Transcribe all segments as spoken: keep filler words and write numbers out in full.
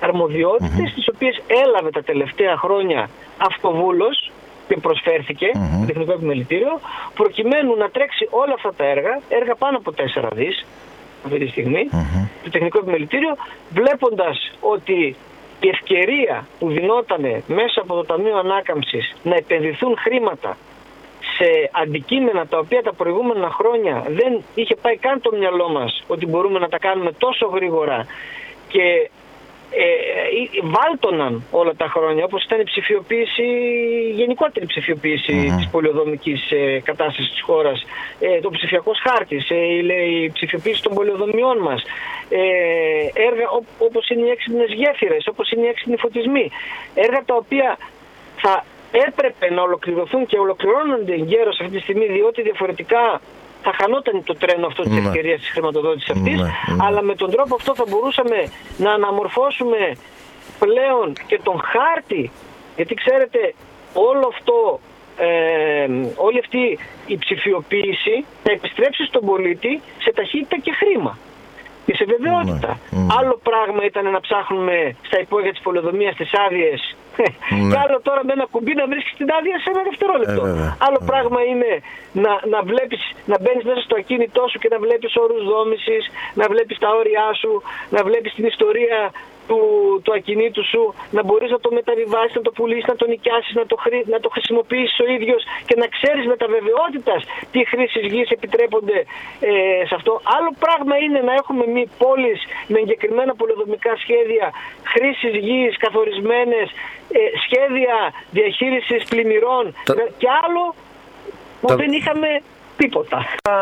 αρμοδιότητες mm-hmm. τις οποίες έλαβε τα τελευταία χρόνια αυτοβούλος και προσφέρθηκε mm-hmm. το Τεχνικό Επιμελητήριο, προκειμένου να τρέξει όλα αυτά τα έργα, έργα πάνω από τέσσερα δις αυτή τη στιγμή, mm-hmm. το Τεχνικό Επιμελητήριο, βλέποντας ότι η ευκαιρία που δινόταν μέσα από το Ταμείο Ανάκαμψης να επενδυθούν χρήματα σε αντικείμενα τα οποία τα προηγούμενα χρόνια δεν είχε πάει καν το μυαλό μας ότι μπορούμε να τα κάνουμε τόσο γρήγορα και ε, βάλτωναν όλα τα χρόνια, όπως ήταν η ψηφιοποίηση, η γενικότερη ψηφιοποίηση mm-hmm. της πολεοδομικής ε, κατάστασης της χώρας, ε, το ψηφιακός χάρτης, ε, η ψηφιοποίηση των πολεοδομιών μας, ε, έργα ό, όπως είναι οι έξυπνες γέφυρες, όπως είναι οι έξυπνοι φωτισμοί, έργα τα οποία θα έπρεπε να ολοκληρωθούν και ολοκληρώνονται εγκαίρως αυτή τη στιγμή, διότι διαφορετικά θα χανόταν το τρένο αυτό της ευκαιρίας της χρηματοδότησης αυτής, ναι, ναι. αλλά με τον τρόπο αυτό θα μπορούσαμε να αναμορφώσουμε πλέον και τον χάρτη, γιατί ξέρετε όλο αυτό, ε, όλη αυτή η ψηφιοποίηση θα επιστρέψει στον πολίτη σε ταχύτητα και χρήμα και σε βεβαιότητα. Mm. Άλλο πράγμα ήταν να ψάχνουμε στα υπόγεια της πολεοδομίας τις άδειες mm. και άλλο τώρα με ένα κουμπί να βρίσκεις την άδεια σε ένα δευτερόλεπτο. Ε, άλλο ε, πράγμα είναι να, να, βλέπεις, να μπαίνεις μέσα στο ακίνητό σου και να βλέπεις όρους δόμησης, να βλέπεις τα όρια σου, να βλέπεις την ιστορία του, του ακινήτου σου, να μπορείς να το μεταβιβάσεις, να το πουλήσεις, να το νοικιάσεις, να το, χρη, να το χρησιμοποιήσεις ο ίδιος και να ξέρεις με τα βεβαιότητας τι χρήσεις γης επιτρέπονται ε, σε αυτό. Άλλο πράγμα είναι να έχουμε μη πόλεις με εγκεκριμένα πολεοδομικά σχέδια χρήσης γης, καθορισμένες, ε, σχέδια διαχείρισης πλημμυρών Τα... και άλλο που Τα... δεν είχαμε τίποτα.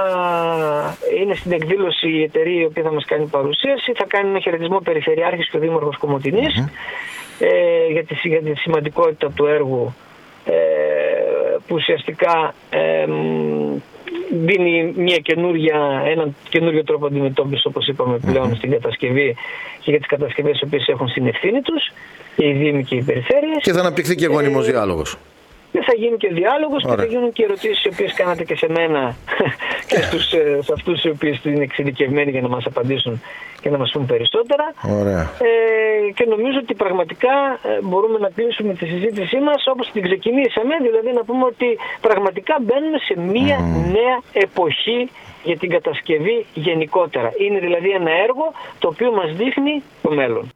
Είναι στην εκδήλωση η εταιρεία η οποία θα μας κάνει παρουσίαση. Θα κάνει ένα χαιρετισμό περιφερειάρχης και ο Δήμαρχος Κομοτηνής mm-hmm. ε, για, τη, για τη σημαντικότητα του έργου ε, που ουσιαστικά ε, δίνει μια καινούργια, έναν καινούριο τρόπο αντιμετώπισης, όπως είπαμε πλέον mm-hmm. στην κατασκευή και για τις κατασκευές οι οποίες έχουν στην ευθύνη τους και οι Δήμοι και οι περιφέρειες. Και θα αναπτυχθεί και γόνιμος ε, διάλογος. Και θα γίνει και διάλογος και θα γίνουν και ερωτήσεις οι οποίες κάνατε και σε μένα και στους, σε αυτούς οι οποίοι είναι εξειδικευμένοι για να μας απαντήσουν και να μας πούν περισσότερα. Ωραία. Ε, και νομίζω ότι πραγματικά ε, μπορούμε να κλείσουμε τη συζήτησή μας όπως την ξεκινήσαμε, δηλαδή να πούμε ότι πραγματικά μπαίνουμε σε μία mm. νέα εποχή για την κατασκευή γενικότερα. Είναι δηλαδή ένα έργο το οποίο μας δείχνει το μέλλον.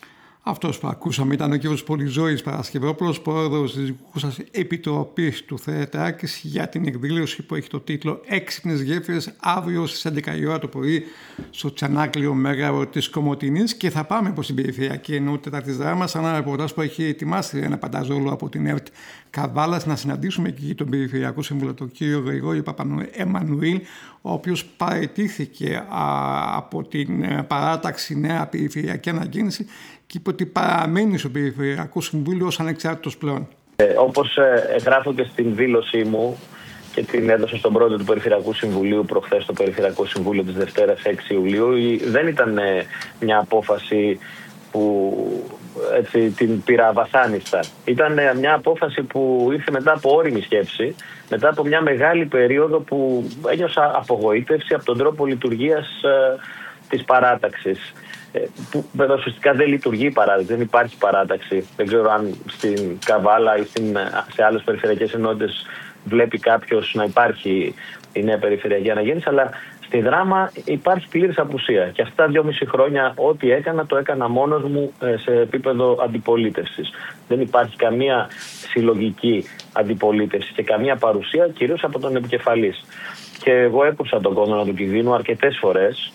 Αυτός που ακούσαμε ήταν ο κ. Πολυζώης Παρασκευόπουλος, πρόεδρος της Δικούσας Επιτροπής του ΘΕΤΑΚ για την εκδήλωση που έχει το τίτλο «Έξυπνες γέφυρες» αύριο στις έντεκα η ώρα το πρωί στο Τσανάκλειο Μέγαρο της Κομοτηνής, και θα πάμε προς την περιφερειακή ενότητα της Δράμας, ένα ρεπορτάζ που έχει ετοιμάσει ένα πανταζόλο από την ΕΡΤ Καβάλας, να συναντήσουμε εκεί τον Περιφερειακό Σύμβουλο, τον κ. Γρηγόρη Παπα-Εμμανουήλ, ο οποίος παραιτήθηκε από την παράταξη Νέα Περιφερειακή Ανακαίνιση και είπε ότι παραμένει στο Περιφερειακό Συμβούλιο ως ανεξάρτητος πλέον. Ε, όπως ε, γράφω και στην δήλωσή μου και την έδωσα στον πρόεδρο του Περιφερειακού Συμβουλίου προχθές στο Περιφερειακό Συμβούλιο της Δευτέρας έξι Ιουλίου, δεν ήταν ε, μια απόφαση που έτσι, την πήρα βασάνιστα. Ήταν ε, μια απόφαση που ήρθε μετά από ώριμη σκέψη, μετά από μια μεγάλη περίοδο που ένιωσα απογοήτευση από τον τρόπο λειτουργίας ε, της παράταξης. Που βέβαια ουσιαστικά δεν λειτουργεί η παράταξη, δεν υπάρχει παράταξη. Δεν ξέρω αν στην Καβάλα ή στην, σε άλλες περιφερειακές ενότητες βλέπει κάποιος να υπάρχει η νέα περιφερειακή αναγέννηση, αλλά στη Δράμα υπάρχει πλήρης απουσία. Και αυτά δυόμιση χρόνια ό,τι έκανα το έκανα μόνος μου σε επίπεδο αντιπολίτευσης. Δεν υπάρχει καμία συλλογική αντιπολίτευση και καμία παρουσία, κυρίως από τον επικεφαλής. Και εγώ έκουψα τον κόδωνα του κινδύνου αρκετές φορές.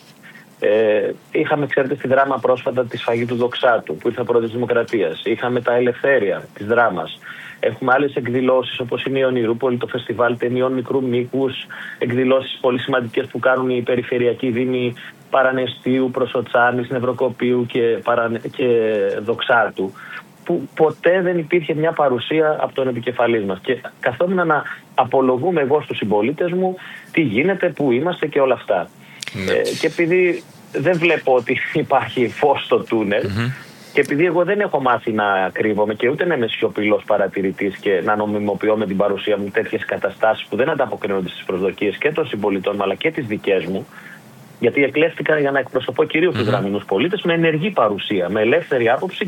Ε, είχαμε, ξέρετε, στη Δράμα πρόσφατα τη σφαγή του Δοξάτου που ήρθε πρώτη της Δημοκρατίας. Είχαμε τα Ελευθέρια της Δράμας. Έχουμε άλλες εκδηλώσεις όπως είναι η Ονειρούπολη, το φεστιβάλ ταινιών μικρού μήκους, εκδηλώσεις πολύ σημαντικές που κάνουν οι περιφερειακοί δήμοι Παρανεστίου, Προσοτσάνης, Νευροκοπίου και, παρανε... και Δοξάτου, που ποτέ δεν υπήρχε μια παρουσία από τον επικεφαλής μας. Και καθόμουν να απολογούμε εγώ στους συμπολίτες μου τι γίνεται, πού είμαστε και όλα αυτά. Ναι. Ε, και επειδή δεν βλέπω ότι υπάρχει φως στο τούνελ mm-hmm. και επειδή εγώ δεν έχω μάθει να κρύβομαι και ούτε να είμαι σιωπηλός παρατηρητής και να νομιμοποιώ με την παρουσία μου τέτοιες καταστάσεις που δεν ανταποκρίνονται στις προσδοκίες και των συμπολιτών μου αλλά και τις δικές μου, γιατί εκλέφθηκα για να εκπροσωπώ κυρίως mm-hmm. τους δραμινούς πολίτες με ενεργή παρουσία, με ελεύθερη άποψη